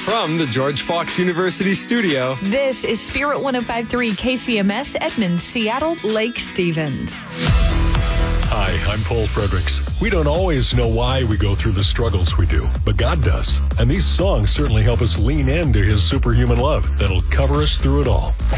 From the George Fox University studio, This is Spirit 105.3 KCMS, Edmonds, Seattle, Lake Stevens. Hi, I'm Paul Fredericks. We don't always know why we go through the struggles we do, but God does. And these songs certainly help us lean into His superhuman love that'll cover us through it all.